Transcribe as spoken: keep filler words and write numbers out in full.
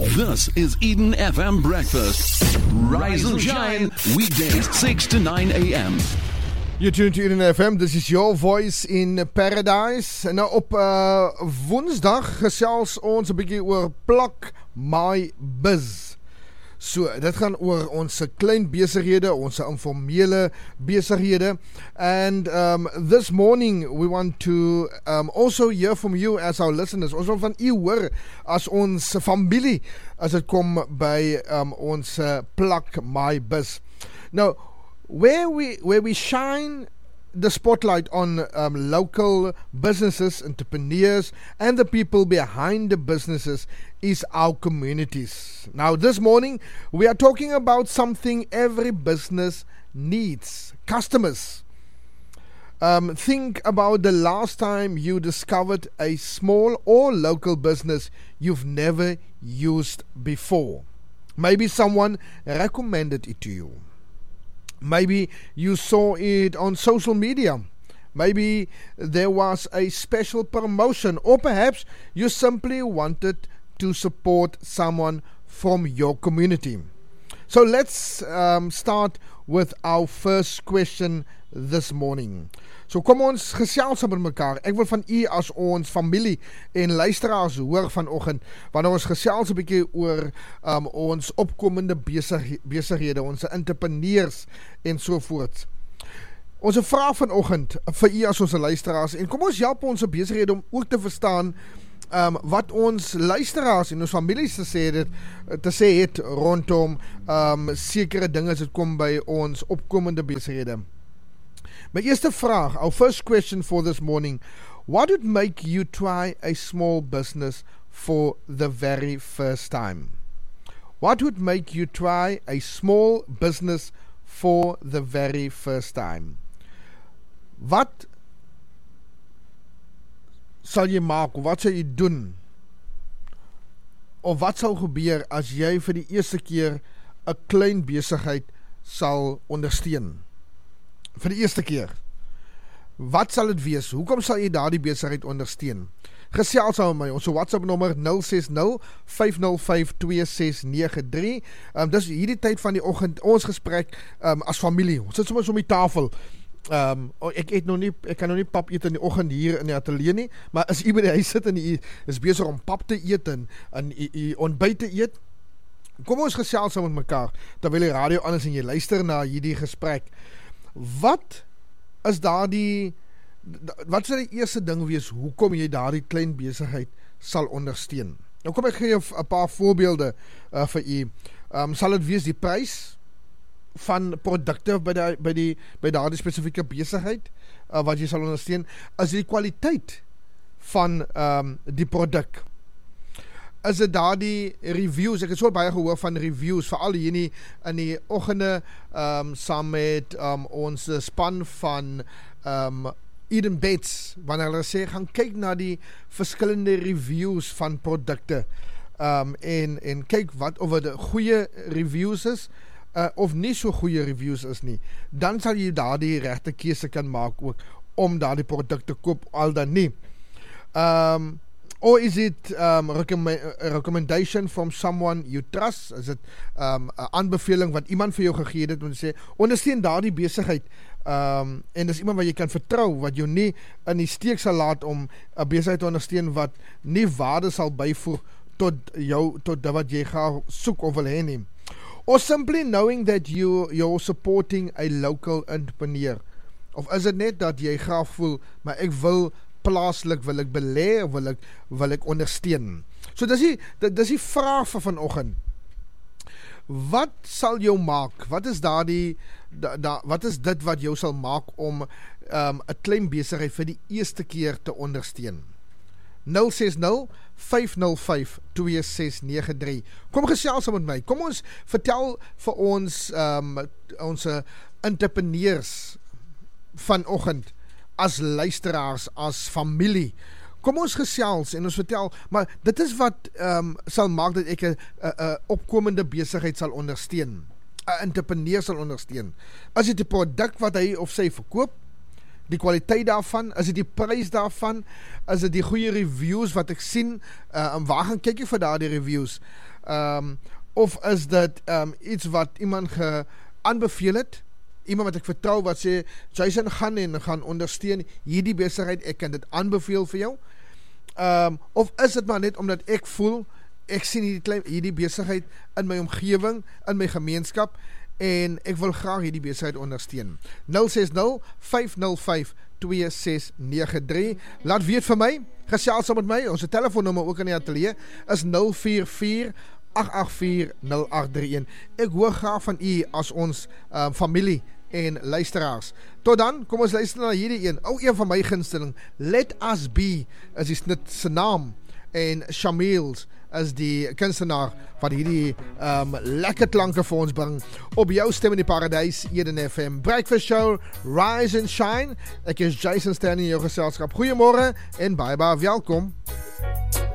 This is Eden F M Breakfast. Rise and shine, weekdays six to nine a.m. You tune to Eden F M, this is your voice in paradise. Nou op uh, woensdag gesels ons 'n bietjie oor Plak My Biz. So, dit gaan oor ons klein besighede, ons informele besighede. And um, this morning we want to um, also hear from you as our listeners. Ons wil van u hoor as ons familie, as het kom by um, ons uh, Plak My Biz. Now, where we, where we shine the spotlight on um, local businesses, entrepreneurs, and the people behind the businesses is our communities. Now, this morning, we are talking about something every business needs: customers. Um, think about the last time you discovered a small or local business you've never used before. Maybe someone recommended it to you. Maybe you saw it on social media. Maybe there was a special promotion, or perhaps you simply wanted to support someone from your community. So let's um, start with our first question this morning. So kom ons gesels met mekaar. Ek wil van u as ons familie en luisteraars hoor vanoggend, wanneer ons gesels 'n bietjie oor um, ons opkomende besig, besighede, ons entrepreneurs en so voort. Ons vraag vanoggend vir u as ons luisteraars, en kom ons help ons besighede om ook te verstaan um, wat ons luisteraars en ons families te sê het, te sê het rondom um, sekere dinge as dit kom by ons opkomende besighede. My eerste vraag, our first question for this morning: what would make you try a small business for the very first time? What would make you try a small business for the very first time? Wat sal jy maak, of wat sal jy doen, of wat sal gebeur as jy vir die eerste keer 'n klein besigheid sal ondersteun? Vir die eerste keer. Wat sal dit wees? Hoekom sal jy daardie besigheid ondersteun? Gesels saam met my. Ons WhatsApp nommer nul ses nul vyf nul vyf twee ses nege drie. Um, dis hierdie tyd van die oggend ons gesprek um, as familie. Ons sit soms om die tafel. Um, ek eet nog nie, ek kan nog nie pap eet in die oggend hier in die ateljee nie, maar as jy by die huis sit en jy is besig om pap te eet en, en jy ontbyt te eet, kom ons gesels saam met mekaar terwyl die radio aan is en jy luister na hierdie gesprek. Wat is daardie, wat sal die eerste ding wees, hoekom jy daardie klein besigheid sal ondersteun? Nou kom ek gee jou 'n paar voorbeelde uh, vir u. Um, sal dit wees die prys van produkte by die, by die, by daardie spesifieke besigheid uh, wat jy sal ondersteun? Is die kwaliteit van um, die produk? Is dit daardie reviews? Ek het so baie gehoor van reviews, veral hier nie in die oggende um, saam met um, ons span van um, Eden Bates, wanneer hulle sê, gaan kyk na die verskillende reviews van produkte um, en, en kyk wat of dit goeie reviews is uh, of nie so goeie reviews is nie. Dan sal jy daardie regte keuse kan maak ook om daardie produkte koop, al dan nie. Um, Or is it um, recommend, a recommendation from someone you trust? Is it um, 'n aanbeveling wat iemand vir jou gegee het om te sê, ondersteun daardie besigheid, um, en dis iemand wat jy kan vertrou, wat jou nie in die steek sal laat om 'n besigheid te ondersteun wat nie waarde sal byvoeg tot jou, tot wat jy gaan soek of wil hê nie. Or simply knowing that you, you're supporting a local entrepreneur. Of is dit net dat jy graag voel, maar ek wil plaaslik, wil ek belê, wil ek, wil ek ondersteun. So dis die, dis die vraag van vanoggend. Wat sal jou maak? Wat is daardie, da, da, wat is dit wat jou sal maak om 'n um, klein besigheid vir die eerste keer te ondersteun? nul ses nul vyf nul vyf twee ses nege drie. Kom gesels met my. Kom ons vertel vir ons um, ons entrepreneurs vanoggend, as luisteraars, as familie. Kom ons gesels en ons vertel, maar dit is wat um, sal maak dat ek 'n opkomende besigheid sal ondersteun, 'n entrepreneur sal ondersteun. As dit die produk wat hy of sy verkoop, die kwaliteit daarvan? Is dit die prys daarvan? Is dit die goeie reviews wat ek sien? Uh, en waar gaan kyk jy vir daardie reviews? Um, of is dit um, iets wat iemand geaanbeveel het? Iemand wat ek vertrou wat sê, Jason gaan en gaan ondersteun hierdie besigheid, ek kan dit aanbeveel vir jou? Um, of is dit maar net omdat ek voel, ek sien hierdie, klein, hierdie besigheid in my omgewing, in my gemeenskap, en ek wil graag hierdie besigheid ondersteun. nul ses nul, vyf nul vyf, twee ses nege drie. Laat weet vir my, gesels saam met my, ons telefoonnummer ook in die atelier is nul vier vier, agt agt vier, nul agt drie een. Ek hoor graag van u as ons uh, familie en luisteraars. Tot dan, kom ons luister na hierdie een. Ook een van my gunsteling, Let Us Be is die snit se naam, en Shamils is die kunstenaar wat hierdie um, lekker klanke vir ons bring op jou stem in die paradijs, Eden F M Breakfast Show, Rise and Shine. Ek is Jason Stan in jou geselskap. Goeiemorgen en baie baie welkom.